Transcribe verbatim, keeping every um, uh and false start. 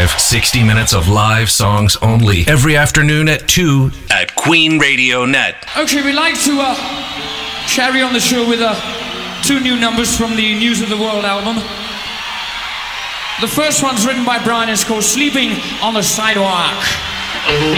Live. sixty minutes of live songs only. Every afternoon at two at Queen Radio Net. Okay, we'd like to uh, carry on the show with uh, two new numbers from the News of the World album. The first one's written by Brian. It's called Sleeping on the Sidewalk.